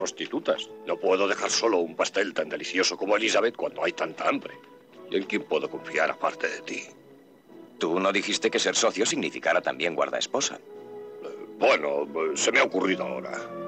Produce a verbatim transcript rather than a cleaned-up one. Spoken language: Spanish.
prostitutas. No puedo dejar solo un pastel tan delicioso como Elizabeth cuando hay tanta hambre. ¿Y en quién puedo confiar aparte de ti? Tú no dijiste que ser socio significara también guardaesposa. Eh, bueno, se me ha ocurrido ahora.